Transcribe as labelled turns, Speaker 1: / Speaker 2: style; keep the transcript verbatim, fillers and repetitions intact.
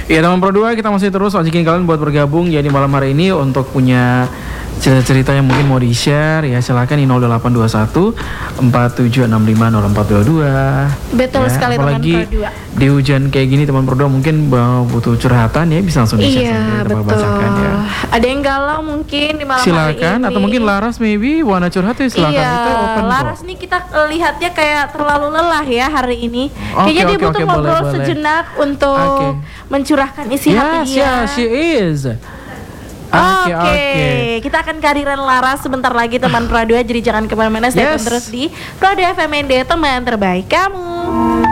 Speaker 1: Ya teman Pro dua, kita masih terus ajakin kalian buat bergabung ya di malam hari ini untuk punya cerita-cerita yang mungkin mau di-share ya, silakan di nol delapan dua satu empat tujuh enam lima nol empat dua dua.
Speaker 2: Betul ya, sekali teman Pro dua.
Speaker 1: Di hujan kayak gini teman Pro dua mungkin butuh curhatan ya, bisa langsung di-share.
Speaker 2: Iya, betul. Bacakan, ya. Ada yang galau mungkin di malam
Speaker 1: silakan,
Speaker 2: hari ini.
Speaker 1: Atau mungkin Laras maybe wanna curhat ya, silakan.
Speaker 2: Iya,
Speaker 1: itu open
Speaker 2: Laras
Speaker 1: kok.
Speaker 2: nih kita lihatnya kayak terlalu lelah ya hari ini.
Speaker 1: Okay,
Speaker 2: Kayaknya
Speaker 1: okay,
Speaker 2: dia butuh
Speaker 1: okay,
Speaker 2: ngobrol
Speaker 1: boleh,
Speaker 2: sejenak boleh. Untuk okay. mencurahkan isi
Speaker 1: yes,
Speaker 2: hati dia.
Speaker 1: Yes, she is.
Speaker 2: Oke, okay, okay. okay. Kita akan kehadiran Laras sebentar lagi teman Pro dua, jadi jangan kemana-mana, stay yes. terus di Pro dua F M N D, teman terbaik kamu.